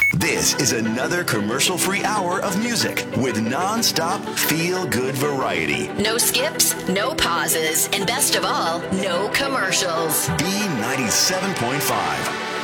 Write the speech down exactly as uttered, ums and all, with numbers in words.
This is another commercial-free hour of music with non-stop feel-good variety. No skips, no pauses, and best of all, no commercials. B ninety-seven point five.